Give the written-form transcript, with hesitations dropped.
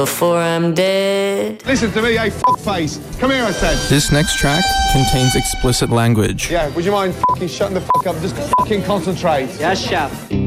before I'm dead. Listen to me, hey fuckface. Come here, I said. This next track contains explicit language. Yeah, would you mind fucking shutting the fuck up? Just fucking concentrate. Yes, chef.